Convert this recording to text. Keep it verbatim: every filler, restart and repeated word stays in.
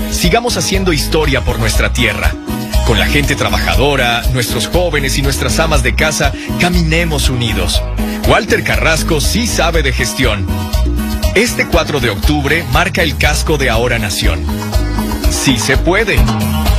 Sigamos haciendo historia por nuestra tierra. Con la gente trabajadora, nuestros jóvenes y nuestras amas de casa, caminemos unidos. Walter Carrasco sí sabe de gestión. Este cuatro de octubre marca el casco de Ahora Nación. Sí se puede.